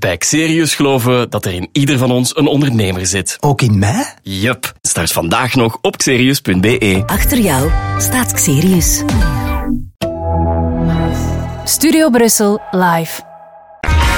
Bij Xerius geloven we dat er in ieder van ons een ondernemer zit. Ook in mij? Yup. Start vandaag nog op xerius.be. Achter jou staat Xerius. Studio Brussel live.